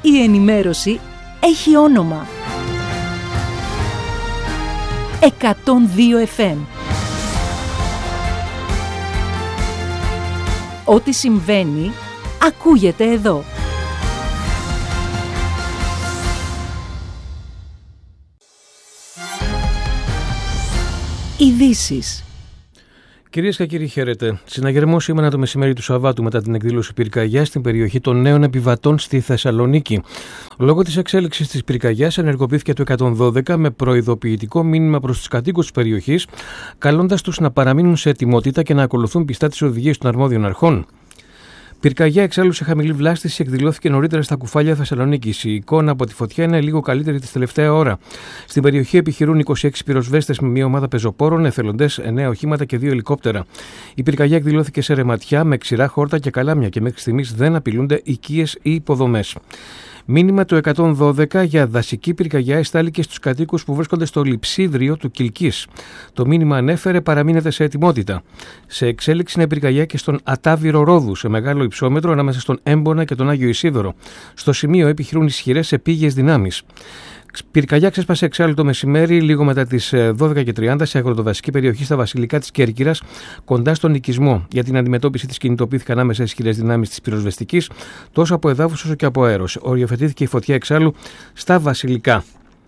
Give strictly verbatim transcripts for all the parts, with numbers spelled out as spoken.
Η ενημέρωση έχει όνομα. εκατόν δύο εφ εμ. Ό,τι συμβαίνει, ακούγεται εδώ. Ειδήσεις. Κυρίες και κύριοι, χαίρετε. Συναγερμό σήμερα το μεσημέρι του Σαββάτου μετά την εκδήλωση πυρκαγιάς στην περιοχή των νέων επιβατών στη Θεσσαλονίκη. Λόγω της εξέλιξης της πυρκαγιάς ενεργοποιήθηκε το εκατόν δώδεκα με προειδοποιητικό μήνυμα προς τους κατοίκους της περιοχής, καλώντας τους να παραμείνουν σε ετοιμότητα και να ακολουθούν πιστά τις οδηγίες των αρμόδιων αρχών. Πυρκαγιά εξάλλου σε χαμηλή βλάστηση εκδηλώθηκε νωρίτερα στα κουφάλια Θεσσαλονίκης. Η εικόνα από τη φωτιά είναι λίγο καλύτερη τη τελευταία ώρα. Στην περιοχή επιχειρούν είκοσι έξι πυροσβέστες με μια ομάδα πεζοπόρων, εθελοντές, εννέα οχήματα και δύο ελικόπτερα. Η πυρκαγιά εκδηλώθηκε σε ρεματιά με ξηρά χόρτα και καλάμια και μέχρι στιγμής δεν απειλούνται οικίες ή υποδομές. Μήνυμα του εκατόν δώδεκα για δασική πυρκαγιά εστάληκε στους κατοίκους που βρίσκονται στο λειψίδριο του Κιλκής. Το μήνυμα ανέφερε παραμείνετε σε ετοιμότητα. Σε εξέλιξη είναι πυρκαγιά και στον Ατάβυρο Ρόδου, σε μεγάλο υψόμετρο ανάμεσα στον Έμπονα και τον Άγιο Ισίδωρο. Στο σημείο επιχειρούν ισχυρές επίγειες δυνάμεις. Πυρκαγιά ξέσπασε εξάλλου το μεσημέρι, λίγο μετά τις δώδεκα και τριάντα, σε αγροτοδασική περιοχή στα βασιλικά της Κέρκυρας, κοντά στον οικισμό. Για την αντιμετώπιση της κινητοποιήθηκαν άμεσα ισχυρές δυνάμεις της πυροσβεστικής, τόσο από εδάφους όσο και από αέρος. Οριοθετήθηκε η φωτιά εξάλλου στα βασιλικά.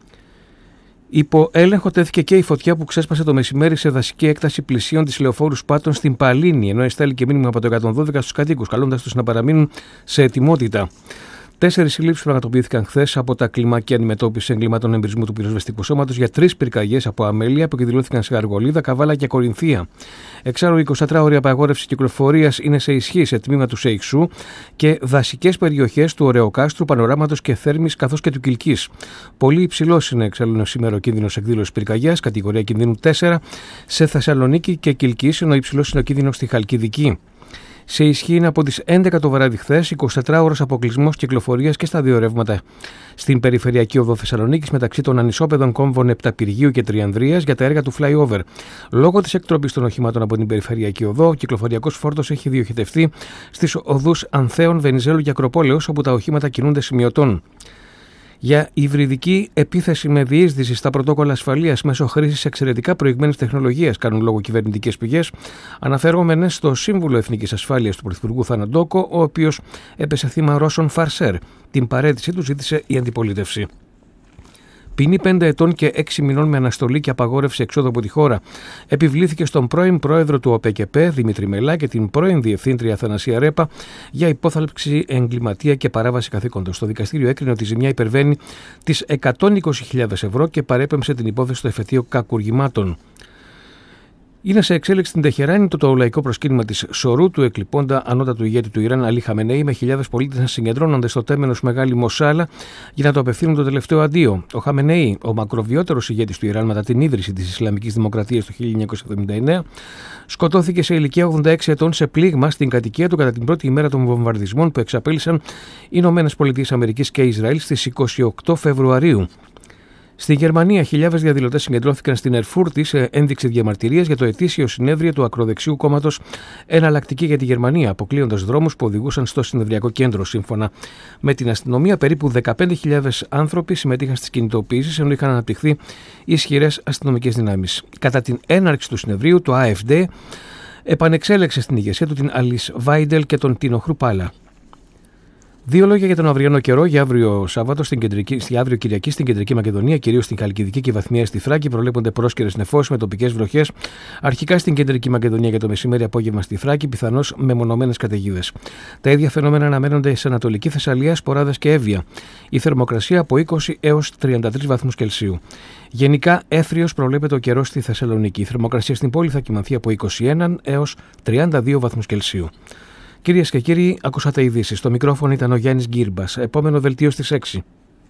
Υπό έλεγχο τέθηκε και η φωτιά που ξέσπασε το μεσημέρι σε δασική έκταση πλησίων της λεωφόρου Σπάτων στην Παλίνη, ενώ εστάληκε μήνυμα από το εκατόν δώδεκα στους κατοίκους, καλώντας τους να παραμείνουν σε ετοιμότητα. Τέσσερις συλλήψεις πραγματοποιήθηκαν χθες από τα κλιμάκια αντιμετώπιση εγκλημάτων εμπρισμού του πυροσβεστικού σώματος για τρεις πυρκαγιές από αμέλεια που εκδηλώθηκαν σε Αργολίδα, Καβάλα και Κορινθία. Εξάλλου, η εικοσιτετράωρη απαγόρευση κυκλοφορίας είναι σε ισχύ σε τμήμα του Σεϊξού και δασικές περιοχές του Ωρεοκάστρου, Πανοράματος και Θέρμης καθώς και του Κιλκής. Πολύ υψηλός είναι εξάλλου σήμερα ο κίνδυνος εκδήλωσης πυρκαγιάς, κατηγορία κινδύνου τέσσερα, σε Θεσσαλονίκη και Κιλκής, ενώ υψηλός είναι ο κίνδυνος στη Χαλκιδική. Σε ισχύ είναι από τις έντεκα το βράδυ χθες, εικοσιτετράωρος αποκλεισμός κυκλοφορίας και στα δύο ρεύματα στην περιφερειακή οδό Θεσσαλονίκης μεταξύ των ανισόπεδων κόμβων Επταπηργείου και Τριανδρίας για τα έργα του flyover. Λόγω της εκτροπής των οχημάτων από την περιφερειακή οδό, ο κυκλοφοριακός φόρτος έχει διοχετευτεί στις οδούς Ανθέων, Βενιζέλου και Ακροπόλεως, όπου τα οχήματα κινούνται σημειωτών. Για υβριδική επίθεση με διείσδυση στα πρωτόκολλα ασφαλείας μέσω χρήσης εξαιρετικά προηγμένης τεχνολογίας, κάνουν λόγο κυβερνητικές πηγές, αναφερόμενες στο Σύμβουλο Εθνικής Ασφάλειας του Πρωθυπουργού Θαναντόκο, ο οποίος έπεσε θύμα Ρώσων φαρσέρ. Την παραίτησή του ζήτησε η αντιπολίτευση. Ποινή πέντε ετών και έξι μηνών με αναστολή και απαγόρευση εξόδου από τη χώρα επιβλήθηκε στον πρώην πρόεδρο του ΟΠΕΚΕΠΕ Δημήτρη Μελά και την πρώην διευθύντρια Αθανασία Ρέπα για υπόθαλψη εγκληματία και παράβαση καθήκοντος. Το δικαστήριο έκρινε ότι η ζημιά υπερβαίνει τις εκατόν είκοσι χιλιάδες ευρώ και παρέπεμψε την υπόθεση στο εφετείο κακουργημάτων. Είναι σε εξέλιξη στην Τεχεράνη το, το λαϊκό προσκύνημα της Σορού του εκλειπώντα ανώτατου ηγέτη του Ιράν Αλή Χαμενέη, με χιλιάδες πολίτες να συγκεντρώνονται στο τέμενος Μεγάλη Μοσάλα για να το απευθύνουν το τελευταίο αντίο. Ο Χαμενέη, ο μακροβιότερος ηγέτης του Ιράν μετά την ίδρυση της Ισλαμικής Δημοκρατίας το χίλια εννιακόσια εβδομήντα εννέα, σκοτώθηκε σε ηλικία ογδόντα έξι ετών σε πλήγμα στην κατοικία του κατά την πρώτη ημέρα των βομβαρδισμών που εξαπέλυσαν οι Ηνωμένες Πολιτείες Αμερικής και Ισραήλ στις είκοσι οκτώ Φεβρουαρίου. Στη Γερμανία, χιλιάδες διαδηλωτές συγκεντρώθηκαν στην Ερφούρτη σε ένδειξη διαμαρτυρίας για το ετήσιο συνέδριο του ακροδεξιού κόμματος Εναλλακτική για τη Γερμανία, αποκλείοντας δρόμους που οδηγούσαν στο συνεδριακό κέντρο. Σύμφωνα με την αστυνομία, περίπου δεκαπέντε χιλιάδες άνθρωποι συμμετείχαν στις κινητοποιήσεις, ενώ είχαν αναπτυχθεί ισχυρές αστυνομικές δυνάμεις. Κατά την έναρξη του συνεδρίου, το AfD επανεξέλεξε στην ηγεσία του την Αλίς Βάιντελ και τον Τίνο Χρουπάλα. Δύο λόγια για τον αυριανό καιρό. Για αύριο Σάββατο, στην κεντρική, στη αύριο Κυριακή στην κεντρική Μακεδονία, κυρίως στην Χαλκιδική και Βαθμία στη Θράκη, προβλέπονται πρόσκαιρες νεφώσεις με τοπικές βροχές. Αρχικά στην κεντρική Μακεδονία για το μεσημέρι, απόγευμα στη Θράκη, πιθανώς με μονομένες καταιγίδες. Τα ίδια φαινόμενα αναμένονται σε Ανατολική Θεσσαλία, Σποράδας και Εύβοια. Η θερμοκρασία από είκοσι έως τριάντα τρεις βαθμούς Κελσίου. Γενικά, έθριος προβλέπεται ο καιρός στη Θεσσαλονίκη. Η θερμοκρασία στην πόλη θα κυμανθεί από είκοσι ένα έως τριάντα δύο βαθμούς Κελσίου. Κυρίες και κύριοι, ακούσατε ειδήσεις. Στο μικρόφωνο ήταν ο Γιάννης Γκύρμπας. Επόμενο δελτίο στις έξι.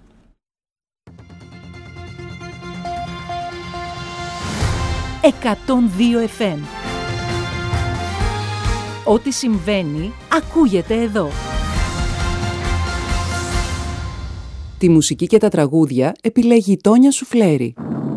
εκατόν δύο εφ εμ. Ό,τι συμβαίνει, ακούγεται εδώ. Τη μουσική και τα τραγούδια επιλέγει η Τόνια Σουφλέρη.